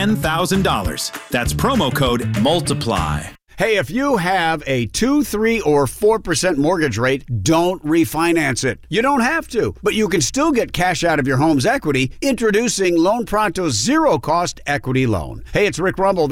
$10,000. That's promo code MULTIPLY. Hey, if you have a 2, 3, or 4% mortgage rate, don't refinance it. You don't have to, but you can still get cash out of your home's equity. Introducing Loan Pronto's zero-cost equity loan. Hey, it's Rick Rumble.